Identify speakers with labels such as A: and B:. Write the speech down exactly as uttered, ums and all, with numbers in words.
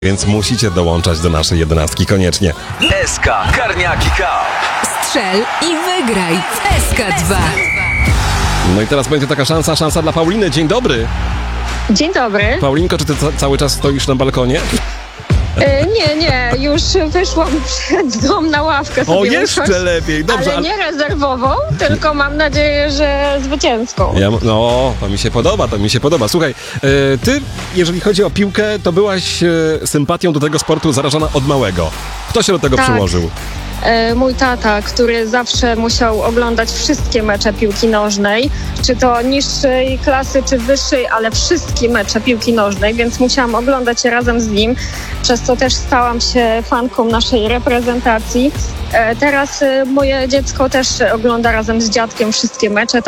A: Więc musicie dołączać do naszej jedenastki koniecznie.
B: S K Karniaki Cup.
C: Strzel i wygraj w S K dwa.
A: No i teraz będzie taka szansa, szansa dla Pauliny. Dzień dobry.
D: Dzień dobry.
A: Paulinko, czy ty ca- cały czas stoisz na balkonie?
D: E, nie, nie, już wyszłam przed dom na ławkę sobie
A: O, jeszcze
D: usiąść,
A: lepiej. Dobrze,
D: ale nie rezerwową, tylko mam nadzieję, że zwycięską.
A: Ja, no, to mi się podoba, to mi się podoba. Słuchaj, e, ty, jeżeli chodzi o piłkę, to byłaś e, sympatią do tego sportu zarażona od małego. Kto się do tego
D: Tak.
A: przyłożył?
D: E, mój tata, który zawsze musiał oglądać wszystkie mecze piłki nożnej, czy to niższej klasy, czy wyższej, ale wszystkie mecze piłki nożnej, więc musiałam oglądać je razem z nim, przez co też stałam się fanką naszej reprezentacji. E, teraz e, moje dziecko też ogląda razem z dziadkiem wszystkie mecze.